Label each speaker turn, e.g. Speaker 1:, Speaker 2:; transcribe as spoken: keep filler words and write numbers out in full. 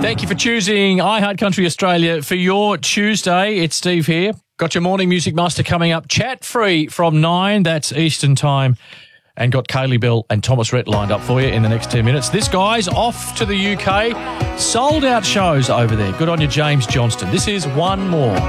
Speaker 1: Thank you for choosing iHeart Country Australia for your Tuesday. It's Steve here. Got your morning music master coming up. Chat free from nine. That's Eastern time. And got Kaylee Bell and Thomas Rhett lined up for you in the next ten minutes. This guy's off to the U K. Sold out shows over there. Good on you, James Johnston. This is One More.